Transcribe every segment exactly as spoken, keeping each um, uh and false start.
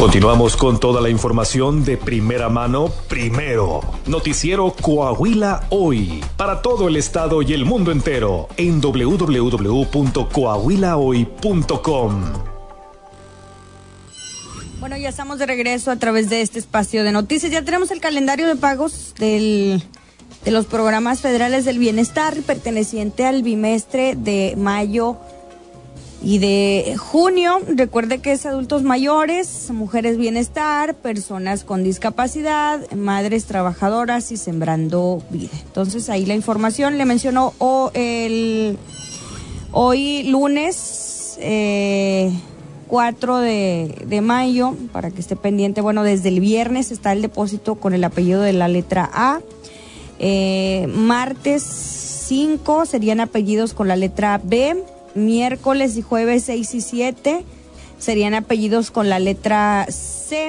Continuamos con toda la información de primera mano, primero. Noticiero Coahuila Hoy, para todo el estado y el mundo entero, en doble u doble u doble u punto coahuila hoy punto com. Bueno, ya estamos de regreso a través de este espacio de noticias. Ya tenemos el calendario de pagos del, de los programas federales del bienestar perteneciente al bimestre de mayo y de junio. Recuerde que es adultos mayores, mujeres bienestar, personas con discapacidad, madres trabajadoras y sembrando vida. Entonces ahí la información le mencionó oh, el, hoy lunes eh, cuatro de mayo, para que esté pendiente. Bueno, desde el viernes está el depósito con el apellido de la letra A. Eh, martes cinco serían apellidos con la letra B. Miércoles y jueves seis y siete serían apellidos con la letra C.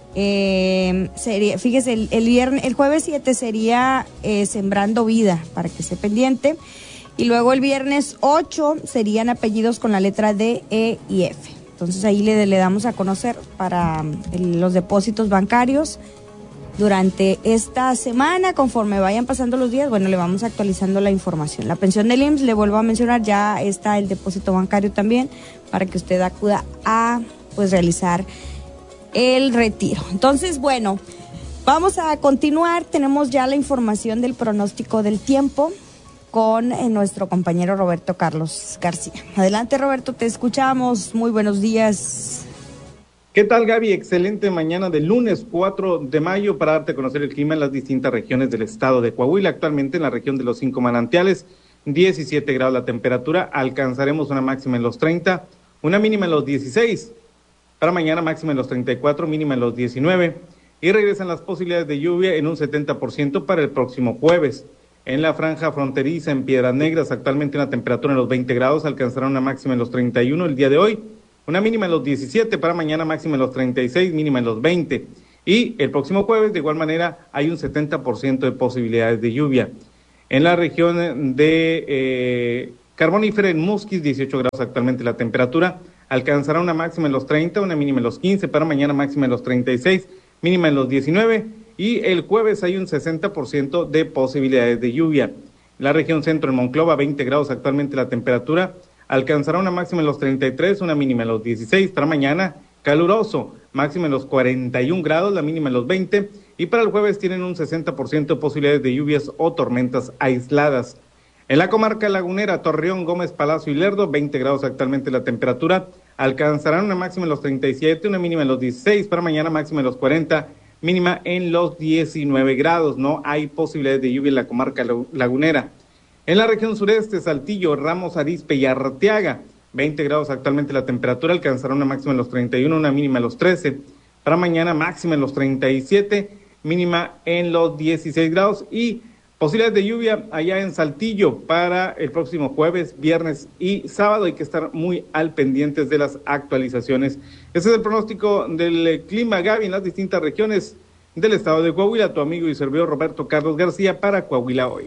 Eh, sería, fíjese, el, el viernes, el jueves siete sería eh, sembrando vida, para que esté pendiente. Y luego el viernes ocho serían apellidos con la letra D, E y F. Entonces ahí le, le damos a conocer para el, los depósitos bancarios durante esta semana. Conforme vayan pasando los días, bueno, le vamos actualizando la información. La pensión del I M S S, le vuelvo a mencionar, ya está el depósito bancario también, para que usted acuda a pues realizar el retiro. Entonces, bueno, vamos a continuar. Tenemos ya la información del pronóstico del tiempo con eh, nuestro compañero Roberto Carlos García. Adelante, Roberto, te escuchamos. Muy buenos días. ¿Qué tal, Gaby? Excelente mañana del lunes cuatro de mayo para darte a conocer el clima en las distintas regiones del estado de Coahuila. Actualmente en la región de los cinco manantiales, diecisiete grados la temperatura, alcanzaremos una máxima en los treinta, una mínima en los dieciséis. Para mañana máxima en los treinta y cuatro, mínima en los diecinueve. Y regresan las posibilidades de lluvia en un setenta por ciento para el próximo jueves. En la franja fronteriza en Piedras Negras, actualmente una temperatura en los veinte grados, alcanzará una máxima en los treinta y uno el día de hoy. Una mínima en los diecisiete, para mañana máxima en los treinta y seis, mínima en los veinte. Y el próximo jueves, de igual manera, hay un setenta por ciento de posibilidades de lluvia. En la región de eh, Carbonífera, en Musquis, dieciocho grados actualmente la temperatura, alcanzará una máxima en los treinta, una mínima en los quince, para mañana máxima en los treinta y seis, mínima en los diecinueve. Y el jueves hay un sesenta por ciento de posibilidades de lluvia. En la región centro, en Monclova, veinte grados actualmente la temperatura, alcanzará una máxima en los treinta y tres, una mínima en los dieciséis. Para mañana, caluroso, máxima en los cuarenta y un grados, la mínima en los veinte. Y para el jueves tienen un sesenta por ciento de posibilidades de lluvias o tormentas aisladas. En la comarca lagunera, Torreón, Gómez, Palacio y Lerdo, veinte grados actualmente la temperatura, alcanzarán una máxima en los treinta y siete, una mínima en los dieciséis. Para mañana, máxima en los cuarenta, mínima en los diecinueve grados. No hay posibilidades de lluvia en la comarca lagunera. En la región sureste, Saltillo, Ramos Arizpe y Arteaga, veinte grados actualmente la temperatura, alcanzará una máxima en los treinta y uno, una mínima en los trece. Para mañana máxima en los treinta y siete, mínima en los dieciséis grados. Y posibilidades de lluvia allá en Saltillo para el próximo jueves, viernes y sábado. Hay que estar muy al pendientes de las actualizaciones. Ese es el pronóstico del clima, Gaby, en las distintas regiones del estado de Coahuila. Tu amigo y servidor Roberto Carlos García para Coahuila Hoy.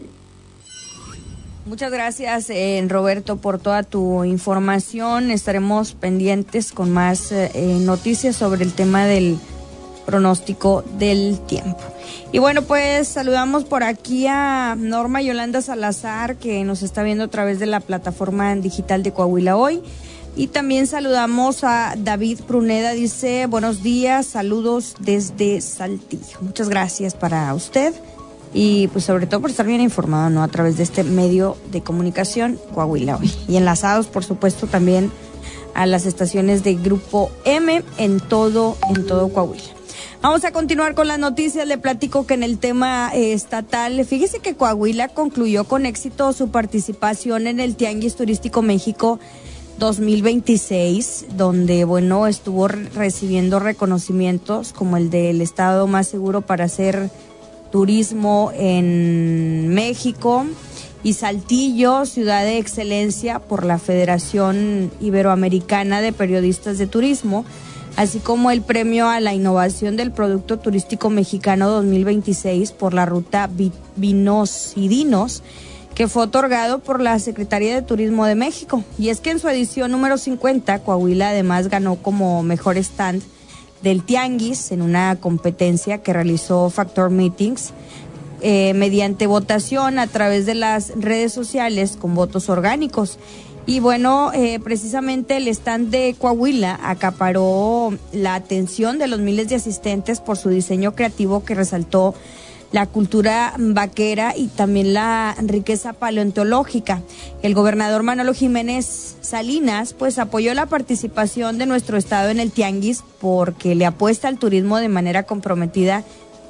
Muchas gracias, eh, Roberto, por toda tu información. Estaremos pendientes con más eh, noticias sobre el tema del pronóstico del tiempo. Y bueno, pues saludamos por aquí a Norma Yolanda Salazar, que nos está viendo a través de la plataforma digital de Coahuila Hoy. Y también saludamos a David Pruneda, dice, buenos días, saludos desde Saltillo. Muchas gracias para usted. Y pues sobre todo por estar bien informado, ¿no? A través de este medio de comunicación Coahuila Hoy. Y enlazados, por supuesto, también a las estaciones de Grupo M en todo, en todo Coahuila. Vamos a continuar con las noticias. Le platico que en el tema eh, estatal, fíjese que Coahuila concluyó con éxito su participación en el Tianguis Turístico México dos mil veintiséis, donde, bueno, estuvo re- recibiendo reconocimientos como el del estado más seguro para hacer turismo en México, y Saltillo, ciudad de excelencia por la Federación Iberoamericana de Periodistas de Turismo, así como el premio a la innovación del Producto Turístico Mexicano dos mil veintiséis por la ruta Vinos y Dinos, que fue otorgado por la Secretaría de Turismo de México. Y es que en su edición número cincuenta, Coahuila además ganó como mejor stand del Tianguis en una competencia que realizó Factor Meetings eh, mediante votación a través de las redes sociales con votos orgánicos. Y bueno, eh, precisamente el stand de Coahuila acaparó la atención de los miles de asistentes por su diseño creativo que resaltó la cultura vaquera y también la riqueza paleontológica. El gobernador Manolo Jiménez Salinas pues apoyó la participación de nuestro estado en el Tianguis porque le apuesta al turismo de manera comprometida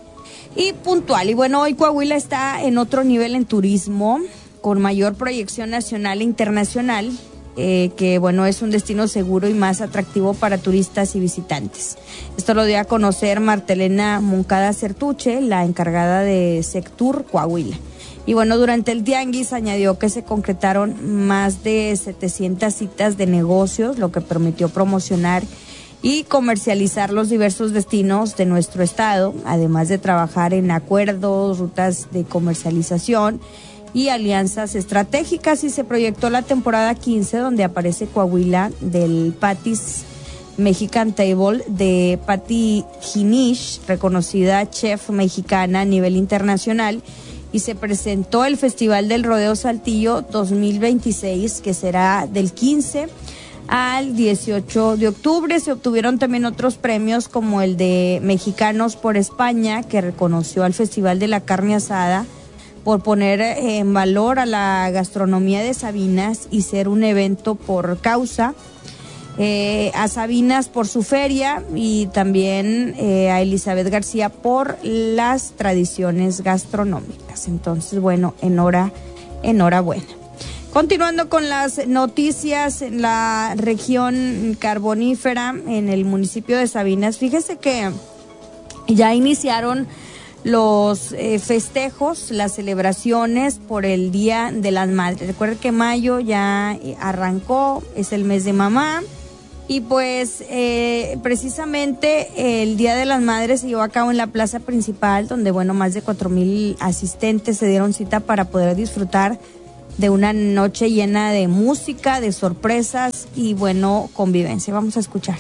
y puntual. Y bueno, hoy Coahuila está en otro nivel en turismo, con mayor proyección nacional e internacional, eh, que bueno, es un destino seguro y más atractivo para turistas y visitantes. Esto lo dio a conocer Martelena Moncada Certuche, la encargada de Sectur Coahuila. Y bueno, durante el Tianguis añadió que se concretaron más de setecientas citas de negocios, lo que permitió promocionar y comercializar los diversos destinos de nuestro estado, además de trabajar en acuerdos, rutas de comercialización y alianzas estratégicas. Y se proyectó la temporada quince, donde aparece Coahuila, del Patty's Mexican Table de Patty Ginish, reconocida chef mexicana a nivel internacional, y se presentó el Festival del Rodeo Saltillo dos mil veintiséis, que será del quince al dieciocho de octubre. Se obtuvieron también otros premios como el de Mexicanos por España, que reconoció al Festival de la Carne Asada por poner en valor a la gastronomía de Sabinas y ser un evento por causa, eh, a Sabinas por su feria y también eh, a Elizabeth García por las tradiciones gastronómicas. Entonces, bueno, enhora, enhorabuena. Continuando con las noticias en la región carbonífera, en el municipio de Sabinas, fíjese que ya iniciaron los eh, festejos, las celebraciones por el Día de las Madres. Recuerden que mayo ya arrancó, es el mes de mamá, y pues eh, precisamente el Día de las Madres se llevó a cabo en la plaza principal, donde bueno, más de cuatro mil asistentes se dieron cita para poder disfrutar de una noche llena de música, de sorpresas y bueno, convivencia. Vamos a escuchar.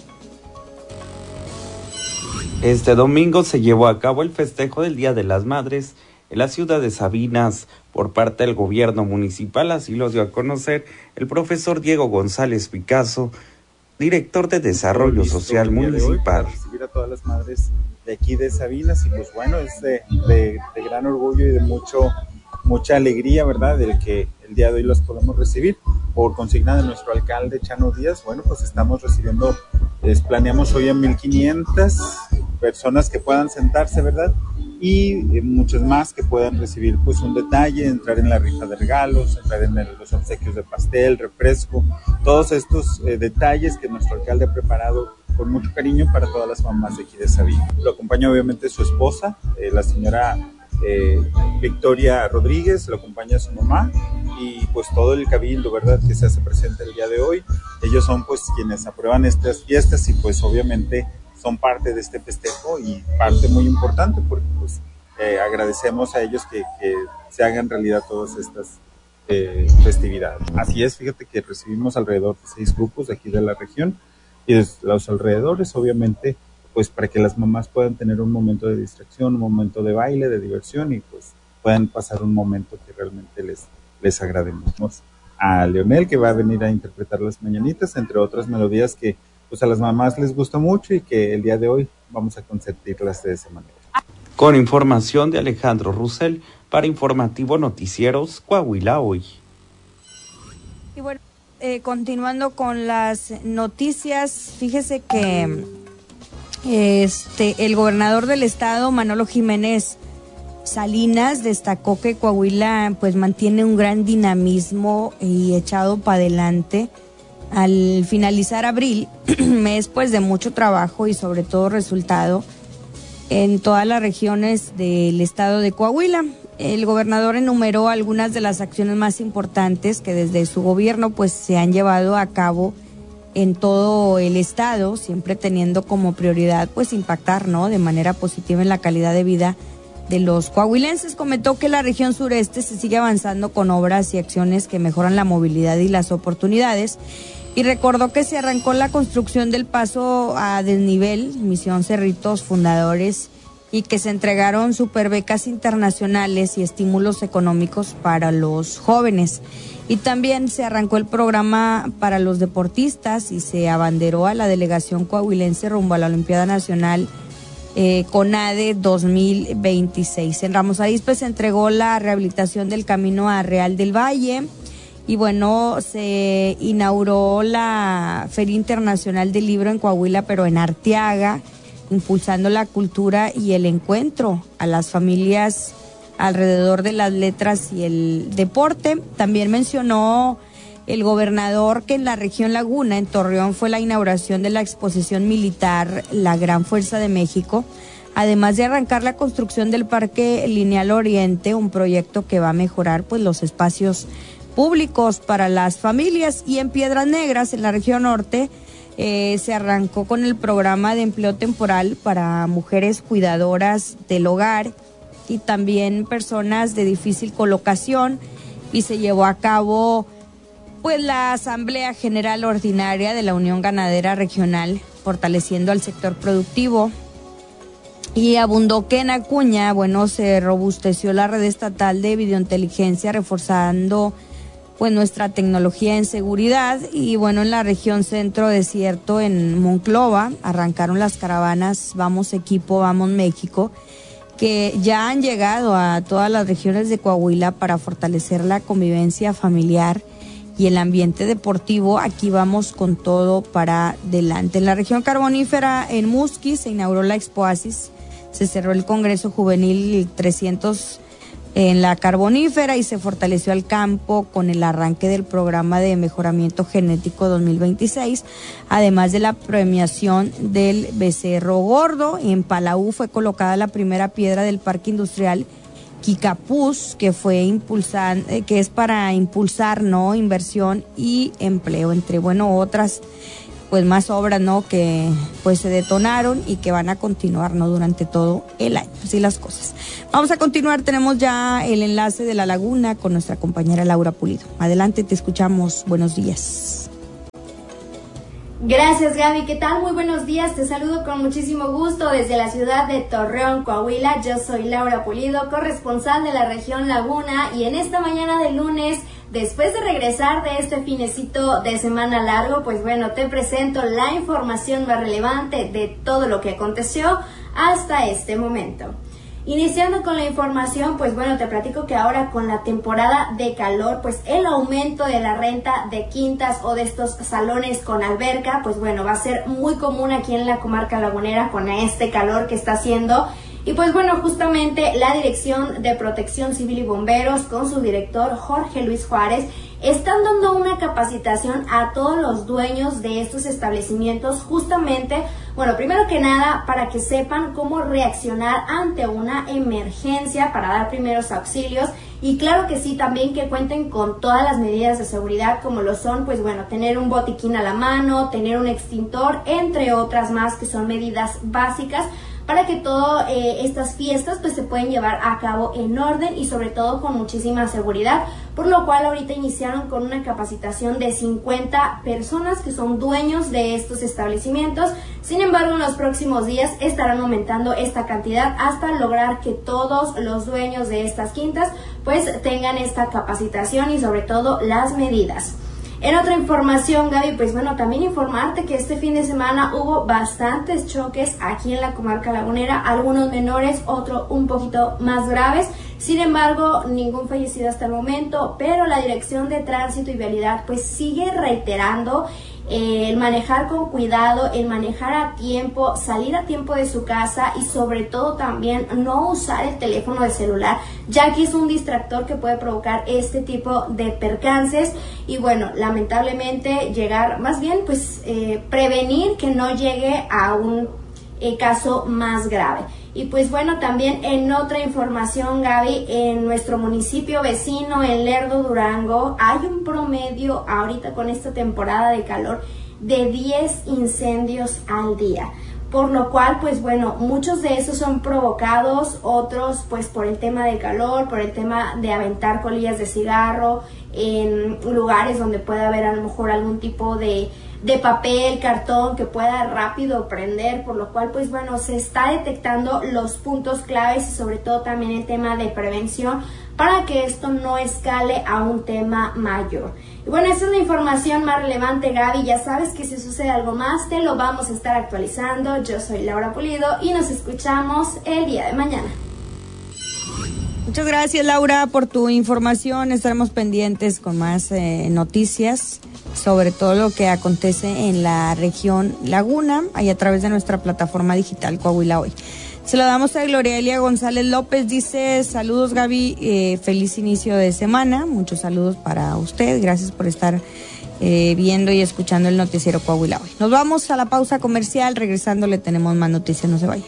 Este domingo se llevó a cabo el festejo del Día de las Madres en la ciudad de Sabinas por parte del gobierno municipal. Así lo dio a conocer el profesor Diego González Picasso, director de Desarrollo Social Municipal. Para recibir a todas las madres de aquí de Sabinas, y pues bueno, es de, de, de gran orgullo y de mucho mucha alegría, ¿verdad?, del que el día de hoy los podemos recibir. Por consigna de nuestro alcalde Chano Díaz, bueno, pues estamos recibiendo, les planeamos hoy a mil quinientas personas que puedan sentarse, ¿verdad?, y eh, muchos más que puedan recibir pues un detalle, entrar en la rifa de regalos, entrar en el, los obsequios de pastel, refresco, todos estos eh, detalles que nuestro alcalde ha preparado con mucho cariño para todas las mamás de aquí de Sabinas. Lo acompaña obviamente su esposa, eh, la señora eh, Victoria Rodríguez, lo acompaña su mamá y pues todo el cabildo, ¿verdad?, que se hace presente el día de hoy. Ellos son pues quienes aprueban estas fiestas y pues obviamente son parte de este festejo y parte muy importante porque pues eh, agradecemos a ellos que, que se hagan realidad todas estas eh, festividades. Así es, fíjate que recibimos alrededor de seis grupos de aquí de la región y de los alrededores, obviamente, pues para que las mamás puedan tener un momento de distracción, un momento de baile, de diversión y pues puedan pasar un momento que realmente les, les agrademos. A Leonel, que va a venir a interpretar las mañanitas, entre otras melodías que pues a las mamás les gusta mucho y que el día de hoy vamos a consentirlas de esa manera. Con información de Alejandro Russell para Informativo Noticieros Coahuila Hoy. Y bueno, eh, continuando con las noticias, fíjese que este el gobernador del estado, Manolo Jiménez Salinas, destacó que Coahuila pues mantiene un gran dinamismo y echado para adelante. Al finalizar abril, mes pues de mucho trabajo y sobre todo resultado en todas las regiones del estado de Coahuila. El gobernador enumeró algunas de las acciones más importantes que desde su gobierno pues se han llevado a cabo en todo el estado, siempre teniendo como prioridad pues impactar, ¿no?, de manera positiva en la calidad de vida de los coahuilenses. Comentó que la región sureste se sigue avanzando con obras y acciones que mejoran la movilidad y las oportunidades. y recordó que se arrancó la construcción del paso a desnivel Misión Cerritos Fundadores y que se entregaron superbecas internacionales y estímulos económicos para los jóvenes. Y también se arrancó el programa para los deportistas y se abanderó a la delegación coahuilense rumbo a la Olimpiada Nacional eh, CONADE dos mil veintiséis. En Ramos Arizpe se entregó la rehabilitación del camino a Real del Valle. Y bueno, se inauguró la Feria Internacional del Libro en Coahuila, pero en Arteaga, impulsando la cultura y el encuentro a las familias alrededor de las letras y el deporte. También mencionó el gobernador que en la región Laguna, en Torreón, fue la inauguración de la exposición militar La Gran Fuerza de México, además de arrancar la construcción del Parque Lineal Oriente, un proyecto que va a mejorar pues los espacios públicos para las familias. Y en Piedras Negras, en la región norte, eh, se arrancó con el programa de empleo temporal para mujeres cuidadoras del hogar y también personas de difícil colocación, y se llevó a cabo pues la Asamblea General Ordinaria de la Unión Ganadera Regional, fortaleciendo al sector productivo. Y abundó que en Acuña, bueno, se robusteció la red estatal de videointeligencia, reforzando pues nuestra tecnología en seguridad. Y bueno, en la región centro desierto, en Monclova, arrancaron las caravanas Vamos Equipo, Vamos México, que ya han llegado a todas las regiones de Coahuila para fortalecer la convivencia familiar y el ambiente deportivo. Aquí vamos con todo para adelante. En la región carbonífera, en Musquis, se inauguró la Expoasis, se cerró el Congreso Juvenil trescientos en la carbonífera y se fortaleció el campo con el arranque del programa de mejoramiento genético dos mil veintiséis, además de la premiación del becerro gordo. En Palau fue colocada la primera piedra del Parque Industrial Quicapús, que fue impulsar, eh, que es para impulsar, ¿no?, inversión y empleo, entre bueno otras pues más obras, ¿no?, que pues se detonaron y que van a continuar, ¿no?, durante todo el año. Así las cosas. Vamos a continuar, tenemos ya el enlace de La Laguna con nuestra compañera Laura Pulido. Adelante, te escuchamos. Buenos días. Gracias, Gaby. ¿Qué tal? Muy buenos días. Te saludo con muchísimo gusto desde la ciudad de Torreón, Coahuila. Yo soy Laura Pulido, corresponsal de la región Laguna, y en esta mañana de lunes, después de regresar de este finecito de semana largo, pues bueno, te presento la información más relevante de todo lo que aconteció hasta este momento. Iniciando con la información, pues bueno, te platico que ahora con la temporada de calor, pues el aumento de la renta de quintas o de estos salones con alberca, pues bueno, va a ser muy común aquí en la comarca lagunera con este calor que está haciendo. Y pues bueno, justamente la Dirección de Protección Civil y Bomberos con su director Jorge Luis Juárez están dando una capacitación a todos los dueños de estos establecimientos, justamente, bueno, primero que nada, para que sepan cómo reaccionar ante una emergencia, para dar primeros auxilios, y claro que sí, también que cuenten con todas las medidas de seguridad, como lo son, pues bueno, tener un botiquín a la mano, tener un extintor, entre otras más que son medidas básicas, para que todas eh, estas fiestas pues se pueden llevar a cabo en orden y sobre todo con muchísima seguridad, por lo cual ahorita iniciaron con una capacitación de cincuenta personas que son dueños de estos establecimientos. Sin embargo, en los próximos días estarán aumentando esta cantidad hasta lograr que todos los dueños de estas quintas pues tengan esta capacitación y sobre todo las medidas. En otra información, Gaby, pues bueno, también informarte que este fin de semana hubo bastantes choques aquí en la comarca lagunera, algunos menores, otros un poquito más graves. Sin embargo, ningún fallecido hasta el momento, pero la Dirección de Tránsito y Vialidad pues sigue reiterando eh, el manejar con cuidado, el manejar a tiempo, salir a tiempo de su casa y sobre todo también no usar el teléfono de celular, ya que es un distractor que puede provocar este tipo de percances. Y bueno, lamentablemente llegar, más bien pues eh, prevenir que no llegue a un eh, caso más grave. Y pues bueno, también en otra información, Gaby, en nuestro municipio vecino, en Lerdo, Durango, hay un promedio ahorita con esta temporada de calor de diez incendios al día. por lo cual pues bueno, muchos de esos son provocados, otros pues por el tema del calor, por el tema de aventar colillas de cigarro en lugares donde pueda haber a lo mejor algún tipo de, de papel, cartón que pueda rápido prender, por lo cual pues bueno, se está detectando los puntos claves y sobre todo también el tema de prevención para que esto no escale a un tema mayor. Y bueno, esa es la información más relevante, Gaby. Ya sabes que si sucede algo más, te lo vamos a estar actualizando. Yo soy Laura Pulido y nos escuchamos el día de mañana. Muchas gracias, Laura, por tu información. Estaremos pendientes con más eh, noticias sobre todo lo que acontece en la región Laguna, ahí a través de nuestra plataforma digital Coahuila Hoy. Se lo damos a Glorelia González López, dice, saludos Gaby, eh, feliz inicio de semana, muchos saludos para usted, gracias por estar eh, viendo y escuchando el noticiero Coahuila Hoy. Nos vamos a la pausa comercial, regresando le tenemos más noticias, no se vaya.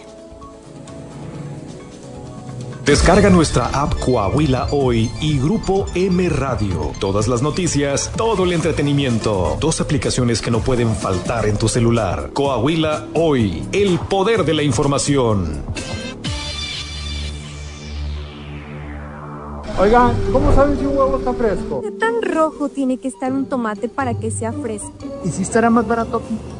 Descarga nuestra app Coahuila Hoy y Grupo M Radio. Todas las noticias, todo el entretenimiento. Dos aplicaciones que no pueden faltar en tu celular. Coahuila Hoy, el poder de la información. Oigan, ¿cómo saben si un huevo está fresco? ¿Qué tan rojo tiene que estar un tomate para que sea fresco? ¿Y si estará más barato?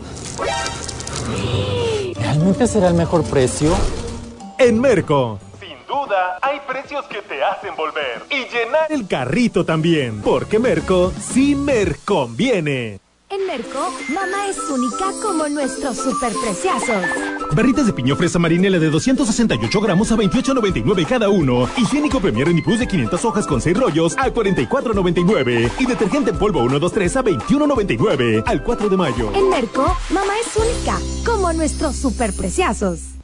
¿Realmente será el mejor precio? En Merco. Duda, hay precios que te hacen volver y llenar el carrito también, porque Merco sí Merconviene. En Merco, mamá es única como nuestros superpreciazos. Barritas de piña fresa marinela de doscientos sesenta y ocho gramos a veintiocho noventa y nueve cada uno. Higiénico Premier Renipus de quinientas hojas con seis rollos a cuarenta y cuatro noventa y nueve. Y detergente en polvo uno dos tres a veintiuno noventa y nueve al cuatro de mayo. En Merco, mamá es única como nuestros superpreciazos.